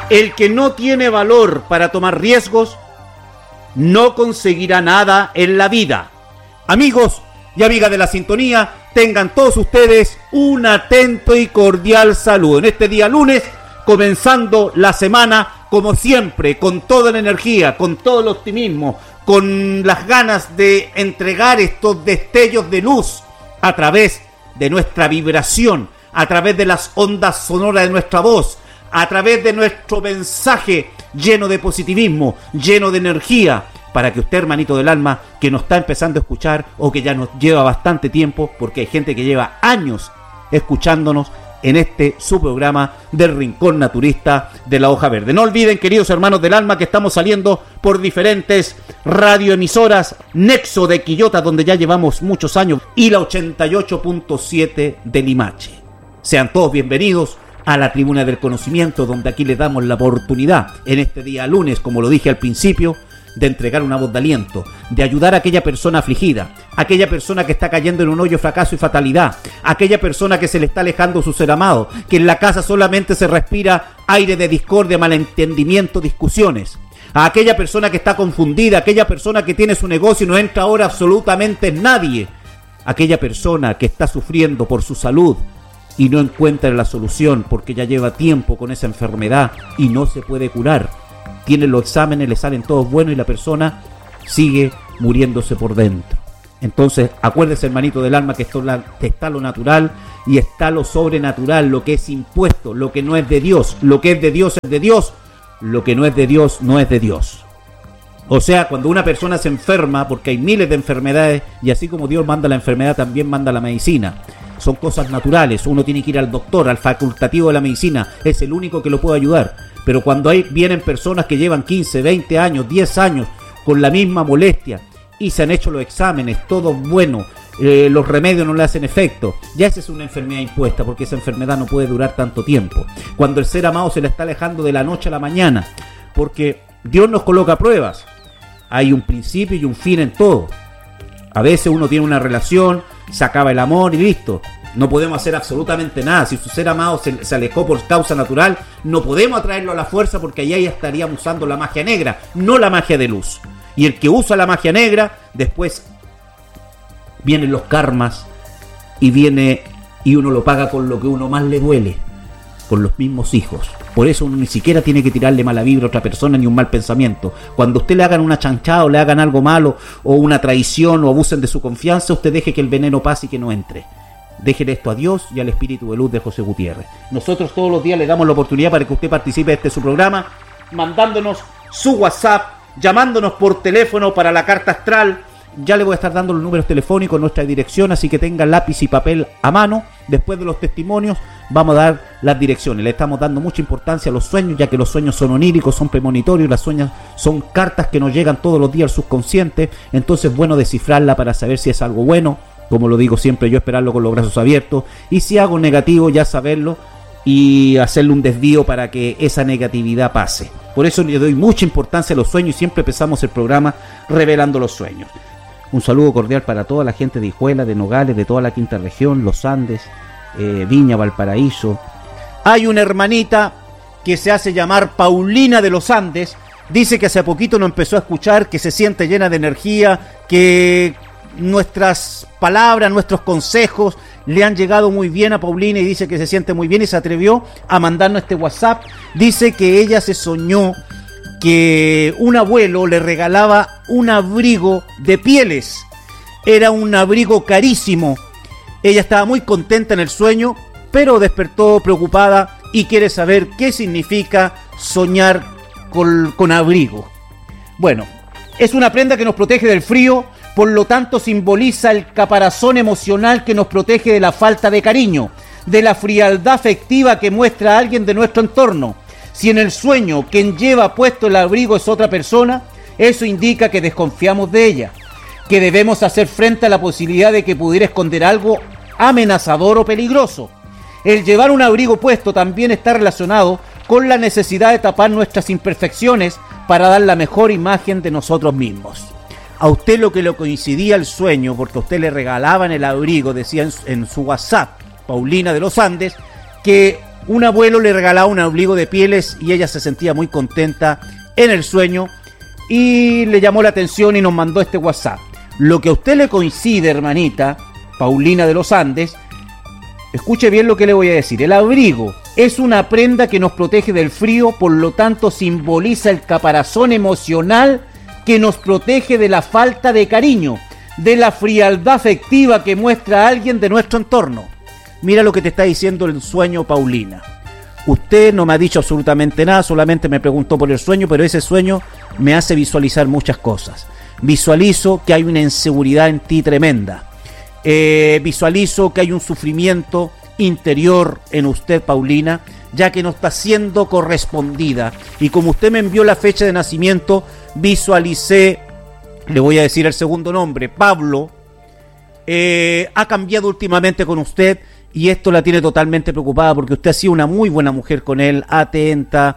El que no tiene valor para tomar riesgos no conseguirá nada en la vida. Amigos y amigas de la sintonía, tengan todos ustedes un atento y cordial saludo en este día lunes, comenzando la semana como siempre, con toda la energía, con todo el optimismo, con las ganas de entregar estos destellos de luz a través de nuestra vibración, a través de las ondas sonoras de nuestra voz, a través de nuestro mensaje lleno de positivismo, lleno de energía, para que usted, hermanito del alma, que nos está empezando a escuchar o que ya nos lleva bastante tiempo, porque hay gente que lleva años escuchándonos en este su programa del Rincón Naturista de la Hoja Verde. No olviden, queridos hermanos del alma, que estamos saliendo por diferentes radioemisoras, Nexo de Quillota, donde ya llevamos muchos años, y la 88.7 de Limache. Sean todos bienvenidos a la Tribuna del Conocimiento, donde aquí les damos la oportunidad en este día lunes, como lo dije al principio, de entregar una voz de aliento, de ayudar a aquella persona afligida, aquella persona que está cayendo en un hoyo de fracaso y fatalidad, aquella persona que se le está alejando su ser amado, que en la casa solamente se respira aire de discordia, malentendimiento, discusiones, a aquella persona que está confundida, aquella persona que tiene su negocio y no entra ahora absolutamente nadie, aquella persona que está sufriendo por su salud y no encuentra la solución porque ya lleva tiempo con esa enfermedad y no se puede curar. Tiene los exámenes, le salen todos buenos y la persona sigue muriéndose por dentro. Entonces, acuérdese, hermanito del alma, que está lo natural y está lo sobrenatural, lo que es impuesto, lo que no es de Dios. Lo que es de Dios es de Dios, lo que no es de Dios no es de Dios. O sea, cuando una persona se enferma, porque hay miles de enfermedades, y así como Dios manda la enfermedad, también manda la medicina. Son cosas naturales, uno tiene que ir al doctor, al facultativo de la medicina, es el único que lo puede ayudar. Pero cuando vienen personas que llevan 15, 20 años, 10 años con la misma molestia y se han hecho los exámenes, todo bueno, los remedios no le hacen efecto, ya esa es una enfermedad impuesta, porque esa enfermedad no puede durar tanto tiempo. Cuando el ser amado se le está alejando de la noche a la mañana, porque Dios nos coloca pruebas, hay un principio y un fin en todo. A veces uno tiene una relación, se acaba el amor y listo. No podemos hacer absolutamente nada. Si su ser amado se alejó por causa natural, no podemos atraerlo a la fuerza, porque ahí estaríamos usando la magia negra, no la magia de luz. Y el que usa la magia negra, después vienen los karmas y uno lo paga con lo que uno más le duele, con los mismos hijos. Por eso uno ni siquiera tiene que tirarle mala vibra a otra persona ni un mal pensamiento. Cuando usted le hagan una chanchada o le hagan algo malo o una traición o abusen de su confianza, usted deje que el veneno pase y que no entre. Déjele esto a Dios y al Espíritu de Luz de José Gutiérrez. Nosotros todos los días le damos la oportunidad para que usted participe de su programa, mandándonos su WhatsApp, llamándonos por teléfono para la carta astral. Ya le voy a estar dando los números telefónicos, nuestra dirección, así que tenga lápiz y papel a mano. Después de los testimonios vamos a dar las direcciones. Le estamos dando mucha importancia a los sueños, ya que los sueños son oníricos, son premonitorios, las sueños son cartas que nos llegan todos los días al subconsciente. Entonces es bueno descifrarla para saber si es algo bueno. Como lo digo siempre, yo esperarlo con los brazos abiertos, y si hago negativo, ya saberlo y hacerle un desvío para que esa negatividad pase. Por eso le doy mucha importancia a los sueños y siempre empezamos el programa revelando los sueños. Un saludo cordial para toda la gente de Hijuela, de Nogales, de toda la quinta región, los Andes, Viña, Valparaíso. Hay una hermanita que se hace llamar Paulina de los Andes, dice que hace poquito nos empezó a escuchar, que se siente llena de energía, que nuestras palabras, nuestros consejos le han llegado muy bien a Paulina, y dice que se siente muy bien y se atrevió a mandarnos este WhatsApp. Dice que ella se soñó que un abuelo le regalaba un abrigo de pieles. Era un abrigo carísimo. Ella estaba muy contenta en el sueño, pero despertó preocupada y quiere saber qué significa soñar con abrigo. Bueno, es una prenda que nos protege del frío, por lo tanto simboliza el caparazón emocional que nos protege de la falta de cariño, de la frialdad afectiva que muestra alguien de nuestro entorno. Si en el sueño quien lleva puesto el abrigo es otra persona, eso indica que desconfiamos de ella, que debemos hacer frente a la posibilidad de que pudiera esconder algo amenazador o peligroso. El llevar un abrigo puesto también está relacionado con la necesidad de tapar nuestras imperfecciones para dar la mejor imagen de nosotros mismos. A usted lo que le coincidía el sueño, porque a usted le regalaban el abrigo, decía en su WhatsApp, Paulina de los Andes, que un abuelo le regalaba un abrigo de pieles y ella se sentía muy contenta en el sueño y le llamó la atención y nos mandó este WhatsApp. Lo que a usted le coincide, hermanita Paulina de los Andes, escuche bien lo que le voy a decir. El abrigo es una prenda que nos protege del frío, por lo tanto simboliza el caparazón emocional que nos protege de la falta de cariño, de la frialdad afectiva que muestra alguien de nuestro entorno. Mira lo que te está diciendo el sueño, Paulina. Usted no me ha dicho absolutamente nada, solamente me preguntó por el sueño, pero ese sueño me hace visualizar muchas cosas. Visualizo que hay una inseguridad en ti tremenda. Visualizo que hay un sufrimiento interior en usted, Paulina, ya que no está siendo correspondida. Y como usted me envió la fecha de nacimiento, visualicé, le voy a decir el segundo nombre, Pablo, ha cambiado últimamente con usted y esto la tiene totalmente preocupada porque usted ha sido una muy buena mujer con él, atenta,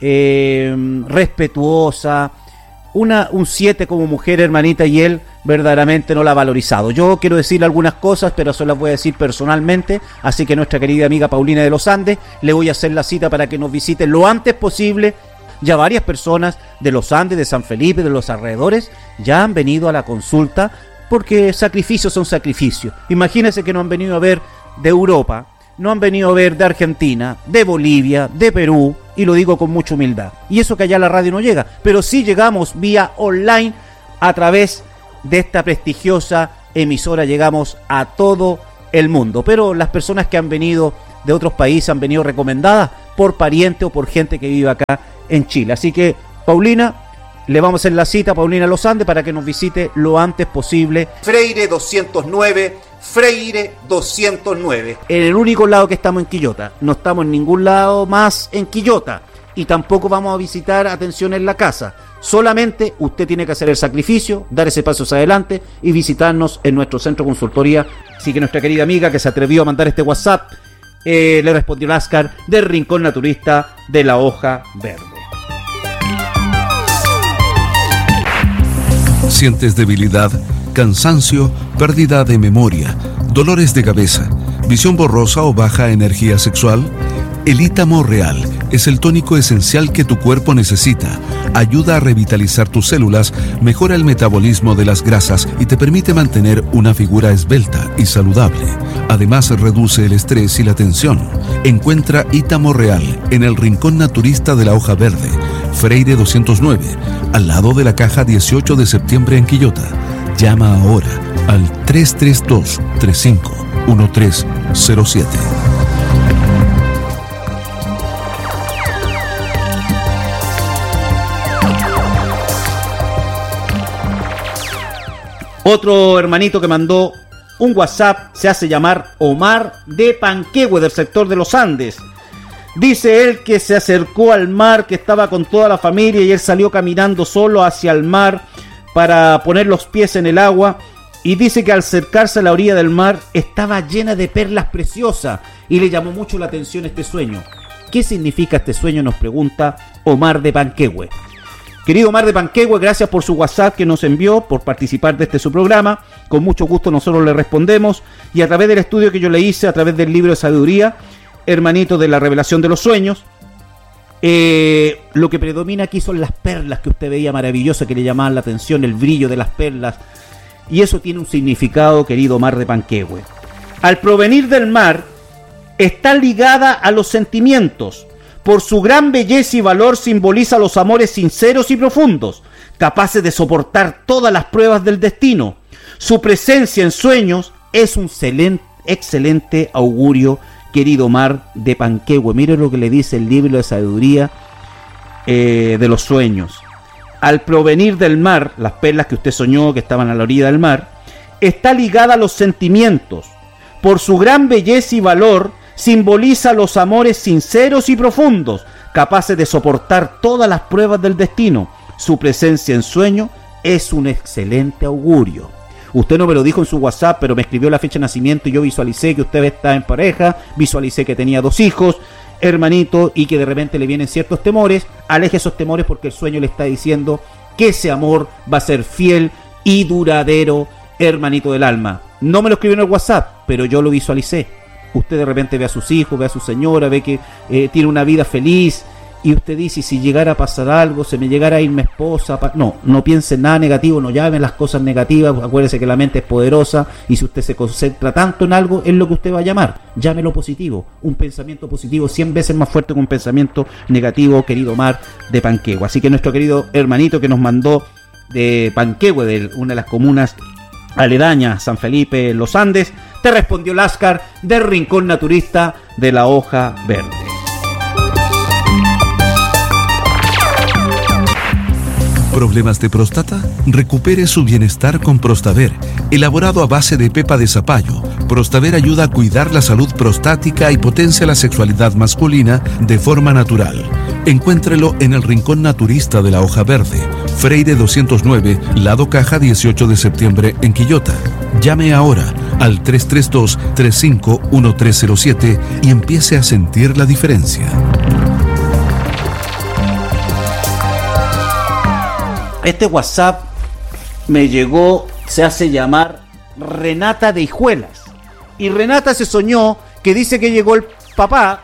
respetuosa, un 7 como mujer, hermanita, y él verdaderamente no la ha valorizado. Yo quiero decirle algunas cosas, pero eso las voy a decir personalmente, así que nuestra querida amiga Paulina de los Andes, le voy a hacer la cita para que nos visite lo antes posible. Ya varias personas de los Andes, de San Felipe, de los alrededores, ya han venido a la consulta, porque sacrificios son sacrificios. Imagínense que no han venido a ver de Europa, no han venido a ver de Argentina, de Bolivia, de Perú, y lo digo con mucha humildad. Y eso que allá la radio no llega, pero sí llegamos vía online a través de esta prestigiosa emisora, llegamos a todo el mundo. Pero las personas que han venido de otros países han venido recomendadas por pariente o por gente que vive acá en Chile. Así que, Paulina, le vamos a hacer la cita a Paulina Los Andes para que nos visite lo antes posible. Freire 209, Freire 209. En el único lado que estamos en Quillota. No estamos en ningún lado más en Quillota. Y tampoco vamos a visitar atención en la casa. Solamente usted tiene que hacer el sacrificio, dar ese paso hacia adelante y visitarnos en nuestro centro de consultoría. Así que nuestra querida amiga que se atrevió a mandar este WhatsApp, le respondió Láscar del Rincón Naturista de la Hoja Verde. ¿Sientes debilidad, cansancio, pérdida de memoria, dolores de cabeza, visión borrosa o baja energía sexual? El Ítamo Real es el tónico esencial que tu cuerpo necesita. Ayuda a revitalizar tus células, mejora el metabolismo de las grasas y te permite mantener una figura esbelta y saludable. Además, reduce el estrés y la tensión. Encuentra Ítamo Real en el Rincón Naturista de la Hoja Verde, Freire 209, al lado de la caja 18 de septiembre en Quillota. Llama ahora al 332-351307. Otro hermanito que mandó un WhatsApp se hace llamar Omar de Panquehue, del sector de los Andes. Dice él que se acercó al mar, que estaba con toda la familia y él salió caminando solo hacia el mar para poner los pies en el agua, y dice que al acercarse a la orilla del mar estaba llena de perlas preciosas y le llamó mucho la atención este sueño. ¿Qué significa este sueño?, nos pregunta Omar de Panquehue. Querido Omar de Panquehue, gracias por su WhatsApp que nos envió, por participar de este su programa. Con mucho gusto nosotros le respondemos, y a través del estudio que yo le hice, a través del libro de sabiduría, hermanito, de la revelación de los sueños, lo que predomina aquí son las perlas que usted veía maravillosas, que le llamaban la atención, el brillo de las perlas, y eso tiene un significado, querido Omar de Panquehue. Al provenir del mar, está ligada a los sentimientos. Por su gran belleza y valor simboliza los amores sinceros y profundos, capaces de soportar todas las pruebas del destino. Su presencia en sueños es un excelente augurio, querido Omar de Panquehue. Mire lo que le dice el libro de sabiduría de los sueños. Al provenir del mar, las perlas que usted soñó que estaban a la orilla del mar, está ligada a los sentimientos. Por su gran belleza y valor simboliza los amores sinceros y profundos, capaces de soportar todas las pruebas del destino. Su presencia en sueño es un excelente augurio. Usted no me lo dijo en su WhatsApp, pero me escribió la fecha de nacimiento y yo visualicé que usted está en pareja, visualicé que tenía 2 hijos, hermanito, y que de repente le vienen ciertos temores. Aleje esos temores porque el sueño le está diciendo que ese amor va a ser fiel y duradero, hermanito del alma. No me lo escribió en el WhatsApp, pero yo lo visualicé. usted de repente ve a sus hijos, ve a su señora, ve que tiene una vida feliz, y usted dice, si llegara a pasar algo, se me llegara a ir mi esposa, no piense en nada negativo, no llame las cosas negativas, acuérdese que la mente es poderosa, y si usted se concentra tanto en algo, es lo que usted va a llamar, llame lo positivo, un pensamiento positivo 100 veces más fuerte que un pensamiento negativo, querido Omar de Panquehue. Así que nuestro querido hermanito que nos mandó de Panquehue, de una de las comunas aledañas, San Felipe, Los Andes, te respondió Láscar del Rincón Naturista de la Hoja Verde. ¿Problemas de próstata? Recupere su bienestar con Prostaver, elaborado a base de pepa de zapallo. Prostaver ayuda a cuidar la salud prostática y potencia la sexualidad masculina de forma natural. Encuéntrelo en el Rincón Naturista de la Hoja Verde, Freire 209, Lado Caja 18 de septiembre en Quillota. Llame ahora al 332-351307 y empiece a sentir la diferencia. Este WhatsApp me llegó, se hace llamar Renata de Hijuelas. Y Renata se soñó que dice que llegó el papá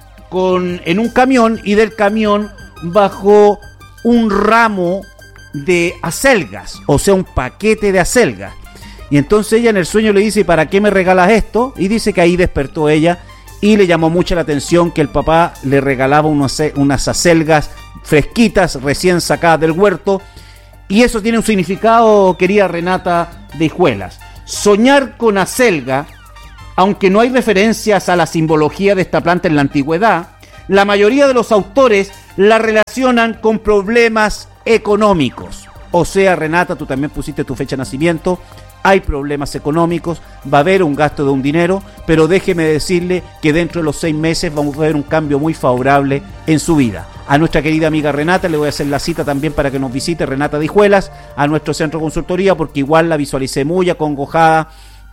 en un camión y del camión bajó un ramo de acelgas, o sea, un paquete de acelgas. Y entonces ella en el sueño le dice, ¿y para qué me regalas esto? Y dice que ahí despertó ella y le llamó mucho la atención que el papá le regalaba unas acelgas fresquitas, recién sacadas del huerto. Y eso tiene un significado, querida Renata de Hijuelas. Soñar con acelga, aunque no hay referencias a la simbología de esta planta en la antigüedad, la mayoría de los autores la relacionan con problemas económicos. O sea, Renata, tú también pusiste tu fecha de nacimiento, hay problemas económicos, va a haber un gasto de un dinero, pero déjeme decirle que dentro de los 6 meses vamos a ver un cambio muy favorable en su vida. A nuestra querida amiga Renata le voy a hacer la cita también para que nos visite, Renata de Hijuelas, a nuestro centro de consultoría, porque igual la visualicé muy acongojada,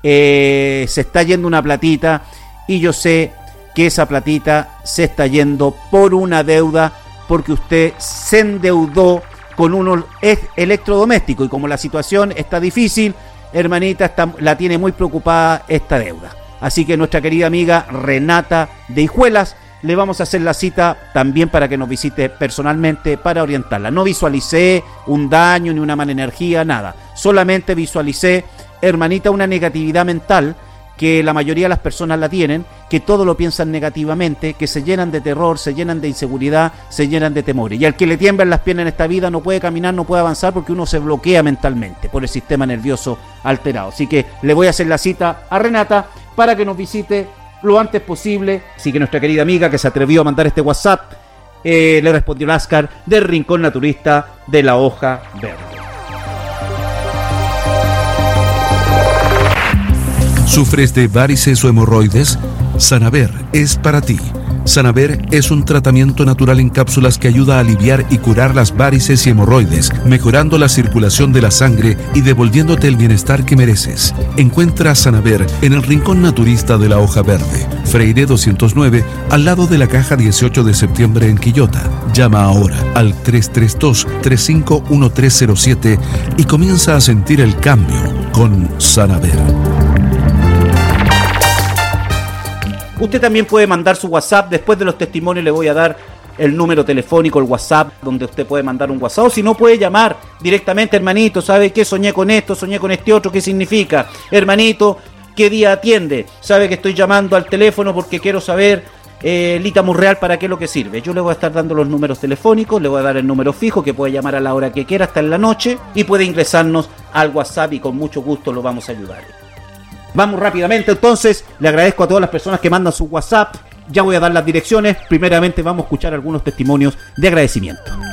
se está yendo una platita y yo sé que esa platita se está yendo por una deuda, porque usted se endeudó con unos electrodomésticos y como la situación está difícil, hermanita, la tiene muy preocupada esta deuda. Así que nuestra querida amiga Renata de Hijuelas, le vamos a hacer la cita también para que nos visite personalmente para orientarla. No visualicé un daño ni una mala energía, nada. Solamente visualicé, hermanita, una negatividad mental que la mayoría de las personas la tienen, que todo lo piensan negativamente, que se llenan de terror, se llenan de inseguridad, se llenan de temores. Y al que le tiemblan las piernas en esta vida no puede caminar, no puede avanzar porque uno se bloquea mentalmente por el sistema nervioso alterado. Así que le voy a hacer la cita a Renata para que nos visite lo antes posible. Así que nuestra querida amiga que se atrevió a mandar este WhatsApp, le respondió Láscar del Rincón Naturista de la Hoja Verde. ¿Sufres de varices o hemorroides? Sanaver es para ti. Sanaver es un tratamiento natural en cápsulas que ayuda a aliviar y curar las varices y hemorroides, mejorando la circulación de la sangre y devolviéndote el bienestar que mereces. Encuentra Sanaver en el Rincón Naturista de la Hoja Verde, Freire 209, al lado de la Caja 18 de septiembre en Quillota. Llama ahora al 332-351307 y comienza a sentir el cambio con Sanaver. Usted también puede mandar su WhatsApp. Después de los testimonios le voy a dar el número telefónico, el WhatsApp, donde usted puede mandar un WhatsApp. O si no, puede llamar directamente, hermanito, ¿sabe qué? Soñé con esto, soñé con este otro, ¿qué significa? Hermanito, ¿qué día atiende? ¿Sabe que estoy llamando al teléfono porque quiero saber el Ítamo Real para qué es lo que sirve? Yo le voy a estar dando los números telefónicos, le voy a dar el número fijo que puede llamar a la hora que quiera, hasta en la noche, y puede ingresarnos al WhatsApp y con mucho gusto lo vamos a ayudar. Vamos rápidamente, entonces, le agradezco a todas las personas que mandan su WhatsApp. Ya voy a dar las direcciones. Primeramente vamos a escuchar algunos testimonios de agradecimiento.